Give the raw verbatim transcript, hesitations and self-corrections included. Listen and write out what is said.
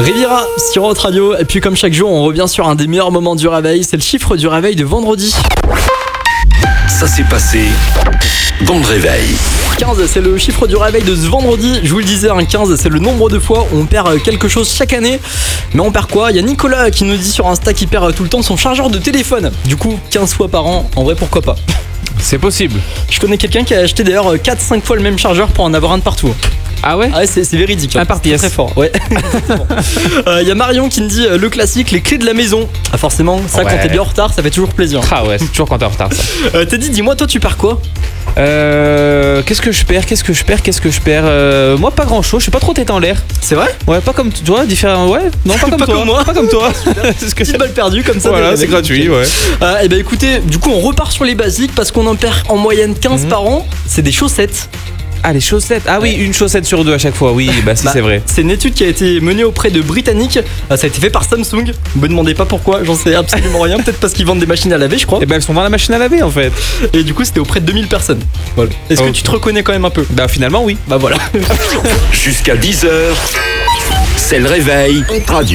Riviera sur Hot Radio. Et puis comme chaque jour, on revient sur un des meilleurs moments du réveil. C'est le chiffre du réveil de vendredi. Ça s'est passé dans le réveil. quinze, c'est le chiffre du réveil de ce vendredi. Je vous le disais, un quinze, c'est le nombre de fois où on perd quelque chose chaque année. Mais on perd quoi? Il y a Nicolas qui nous dit sur Insta qu'il perd tout le temps son chargeur de téléphone. Du coup, quinze fois par an, en vrai, pourquoi pas? C'est possible. Je connais quelqu'un qui a acheté d'ailleurs quatre cinq fois le même chargeur pour en avoir un de partout. Ah ouais? Ah ouais, c'est, c'est véridique. Un par pièce. Très fort, ouais. Il euh, y a Marion qui me dit euh, le classique, les clés de la maison. Ah forcément, ça Ouais. quand t'es bien en retard, ça fait toujours plaisir. Ah ouais, c'est toujours quand t'es en retard ça. Euh, Teddy, dis-moi, toi tu perds quoi? Euh, qu'est-ce que je perds? Qu'est-ce que je perds? Qu'est-ce que je perds? Euh, Moi pas grand chose, je suis pas trop tête en l'air. C'est vrai? Ouais, pas comme toi, différent. Ouais, non, pas comme Pas toi. comme moi. Pas comme toi. C'est ce que Petite c'est. balle perdue comme ça. Voilà, des- c'est des- gratuit, ouais. Euh, et bah écoutez, du coup on repart sur les basiques parce qu'on en perd en moyenne quinze Mhm. par an. C'est des chaussettes. Ah, les chaussettes. Ah oui, une chaussette sur deux à chaque fois. Oui, bah si, Bah, c'est vrai. C'est une étude qui a été menée auprès de Britanniques. Euh, Ça a été fait par Samsung. Me demandez pas pourquoi, j'en sais absolument rien. Peut-être parce qu'ils vendent des machines à laver, je crois. Et ben elles sont dans la machine à laver en fait. Et du coup c'était auprès de deux mille personnes. Voilà. Est-ce que Ok. tu te reconnais quand même un peu? Bah finalement oui. Bah voilà. Jusqu'à dix heures, c'est le réveil. Radio.